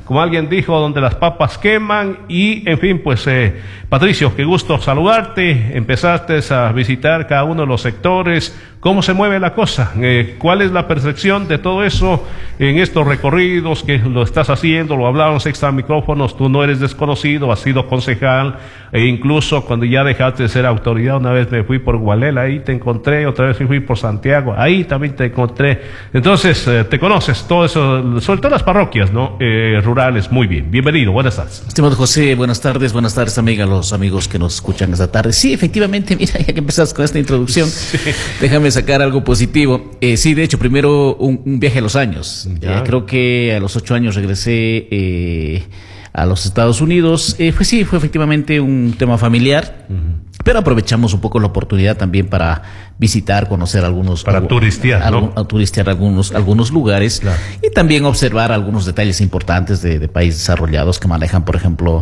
como alguien dijo, donde las papas queman. Y en fin, pues Patricio, qué gusto saludarte. Empezaste a visitar cada uno de los sectores. ¿Cómo se mueve la cosa? ¿Cuál es la percepción de todo eso en estos recorridos que lo estás haciendo? Lo hablábamos extra micrófonos, tú no eres desconocido, has sido concejal, e incluso cuando ya dejaste de ser autoridad, una vez me fui por Gualela, ahí te encontré, otra vez me fui por Santiago, ahí también te encontré. Entonces, te conoces todo eso, sobre todo las parroquias, ¿no? Rurales. Muy bien, bienvenido, buenas tardes. Estimado José, buenas tardes, amiga, los amigos que nos escuchan esta tarde. Sí, efectivamente, mira, ya que empezaste con esta introducción, sí. Déjame sacar algo positivo. Sí, de hecho, primero un viaje a los años. Creo que a los 8 años regresé a los Estados Unidos. Fue efectivamente un tema familiar, pero aprovechamos un poco la oportunidad también para visitar, conocer algunos... Para turistear, ¿no? Turistear algunos lugares, claro. Y también observar algunos detalles importantes de países desarrollados que manejan, por ejemplo,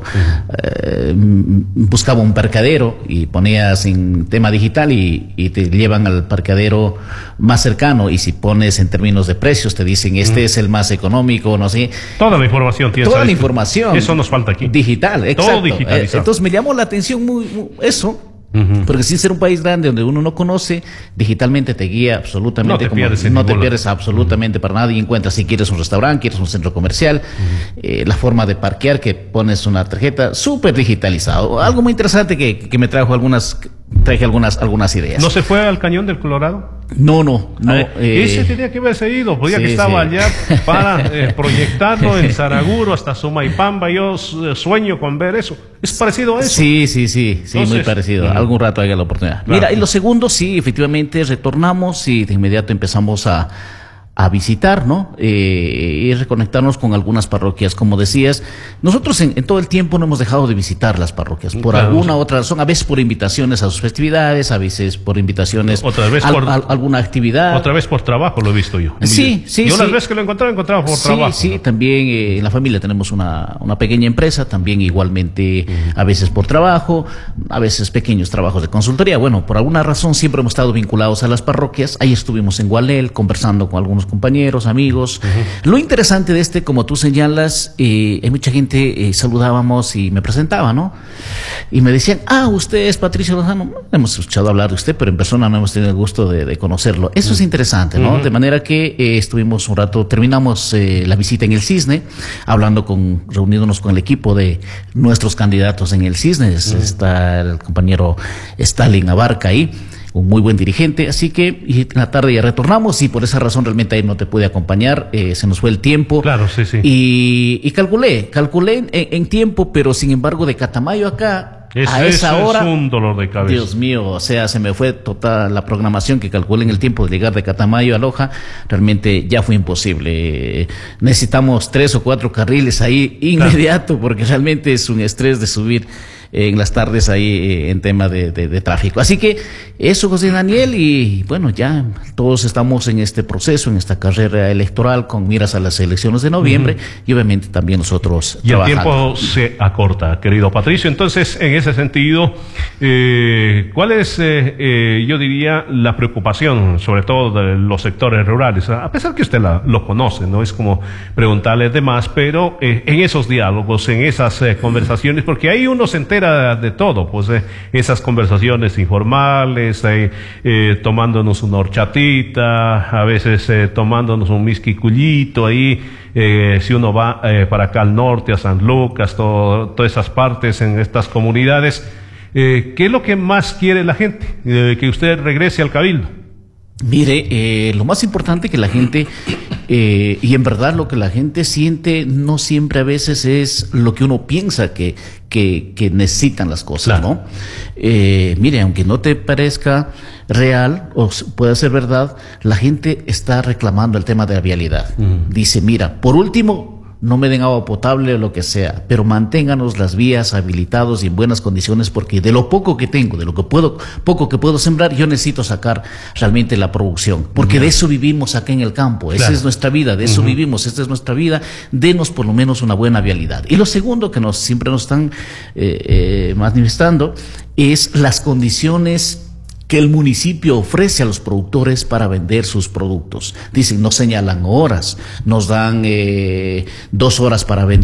buscaba un parqueadero y ponías en tema digital y te llevan al parqueadero más cercano, y si pones en términos de precios te dicen este es el más económico, no sé. Toda la información tienes. Toda la información. Eso nos falta aquí. Digital, exacto. Todo digitalizado. Entonces me llamó la atención muy eso. Porque sin ser un país grande donde uno no conoce, digitalmente te guía absolutamente. No te pierdes absolutamente para nada, y encuentras si quieres un restaurante, quieres un centro comercial, la forma de parquear, que pones una tarjeta, súper digitalizado. Algo muy interesante que me traje algunas ideas. ¿No se fue al Cañón del Colorado? No. Ese tenía que haberse ido, pues ya que estaba allá para proyectarlo en Saraguro hasta Sumaypamba. Yo sueño con ver eso. ¿Es parecido a eso? Sí, entonces, muy parecido. Algún rato haya la oportunidad. Claro. Mira, y lo segundo, sí, efectivamente retornamos y de inmediato empezamos a visitar, ¿no? Y reconectarnos con algunas parroquias. Como decías, nosotros en todo el tiempo no hemos dejado de visitar las parroquias, por alguna otra razón, a veces por invitaciones a sus festividades, a veces por invitaciones a alguna actividad. Otra vez por trabajo lo he visto yo. Sí. Yo las veces que lo encontraba por trabajo. Sí, ¿no? También en la familia tenemos una pequeña empresa, también igualmente a veces por trabajo, a veces pequeños trabajos de consultoría. Bueno, por alguna razón siempre hemos estado vinculados a las parroquias. Ahí estuvimos en Gualel conversando con algunos compañeros, amigos. Lo interesante de como tú señalas, hay mucha gente, saludábamos y me presentaba, ¿no? Y me decían, usted es Patricio Lozano. Hemos escuchado hablar de usted, pero en persona no hemos tenido el gusto de conocerlo. Eso es interesante, ¿no? De manera que estuvimos un rato, terminamos la visita en el Cisne, reuniéndonos con el equipo de nuestros candidatos en el Cisne. Está el compañero Stalin Abarca ahí, un muy buen dirigente, así que en la tarde ya retornamos, y por esa razón realmente ahí no te pude acompañar, se nos fue el tiempo. Claro, sí. Y calculé en tiempo, pero sin embargo de Catamayo acá, a esa hora, es un dolor de cabeza. Dios mío, o sea, se me fue toda la programación que calculé en el tiempo de llegar de Catamayo a Loja, realmente ya fue imposible. Necesitamos 3 o 4 carriles ahí inmediato, porque realmente es un estrés de subir en las tardes ahí en tema de tráfico. Así que eso, José Daniel, y bueno, ya todos estamos en este proceso, en esta carrera electoral con miras a las elecciones de noviembre, y obviamente también nosotros y trabajando. El tiempo se acorta, querido Patricio. Entonces, en ese sentido, ¿cuál es, yo diría, la preocupación, sobre todo de los sectores rurales? A pesar que usted lo conoce, no es como preguntarle de más, pero en esos diálogos, en esas conversaciones, porque ahí uno se entera de todo, pues esas conversaciones informales, tomándonos una horchatita, a veces tomándonos un misquicullito ahí, si uno va para acá al norte, a San Lucas, todas esas partes en estas comunidades. ¿Qué es lo que más quiere la gente? Que usted regrese al Cabildo. Mire, lo más importante que la gente, y en verdad lo que la gente siente, no siempre a veces es lo que uno piensa que necesitan las cosas, claro, ¿no? Mire, aunque no te parezca real o pueda ser verdad, la gente está reclamando el tema de la vialidad. Dice, mira, por último, no me den agua potable o lo que sea, pero manténganos las vías habilitados y en buenas condiciones, porque de lo poco que tengo, de lo que poco que puedo sembrar, yo necesito sacar realmente la producción, porque de eso vivimos acá en el campo. Esa es nuestra vida, de eso vivimos, esta es nuestra vida. Denos por lo menos una buena vialidad. Y lo segundo que siempre nos están manifestando es las condiciones que el municipio ofrece a los productores para vender sus productos. Dicen, nos señalan horas, nos dan 2 horas para vender